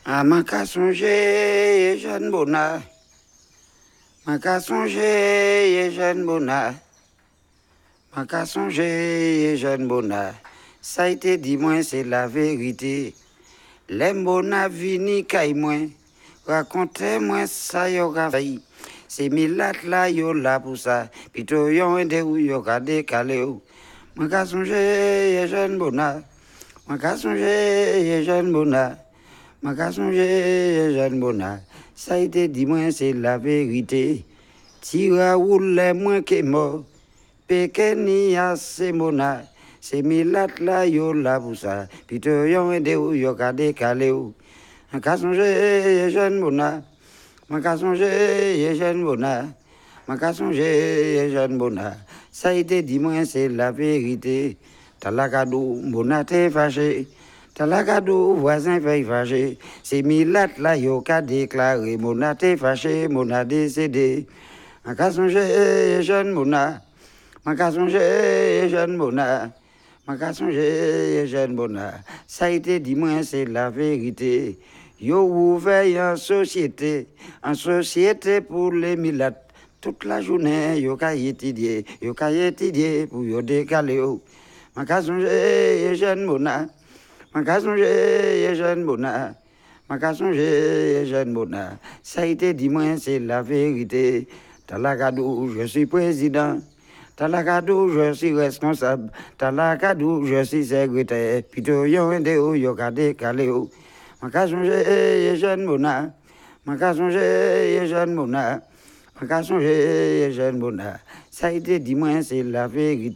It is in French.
Ah, m'a qu'à songer, jeune bonheur. M'a qu'à songer, jeune bonheur. M'a qu'à songer, jeune bonheur. Ça a été dit, moi, c'est la vérité. Les bonheur vini caille moi. Racontez-moi ça, yo failli. C'est milat là, yo là pour ça. Pito yon de ou yo ka décalé ou. M'a qu'à songer, jeune bonheur. M'a qu'à songer, jeune bonheur. M'a qu'à songer, jeune bonheur. Ça a été dit, moi, c'est la vérité. Tira ou les moins qui mort. Pékeni a c'est mona. C'est milat là, yo là pour ça. Pito yon de ou yo ka décalé ou. M'a qu'à songer, jeune bonheur. M'a qu'à songer, jeune bonheur. M'a qu'à songer, jeune bonheur. Ça a été dit, moi, c'est la vérité. T'as la cadeau, bonheur t'es fâché. T'as la cadeau, voisin fait fâché. C'est milat là, yo ka déclaré. Bonheur t'es fâché, bonheur décédé. M'a qu'à songer, jeune bonheur. M'a qu'à songer, jeune bonheur. M'a qu'à songer, jeune bonheur. Ça a été dit, moi, c'est la vérité. Yo ouvert en société pour les milates. Toute la journée, yo ka étudier pour yo décaler. M'a qu'à songer, jeune bonheur. M'a qu'à songer, jeune bonheur. M'a qu'à songer, jeune bonheur. Ça a été dit, moi, c'est la vérité. Talakadou, je suis président. Talakadou, je suis responsable. Talakadou, je suis secrétaire. Pito yon de ou yo ka décalé ou. M'a qu'à songer, jeune bonheur. M'a qu'à songer, jeune bonheur. M'a qu'à songer, jeune bonheur. Ça a été dit, moi, c'est la vérité.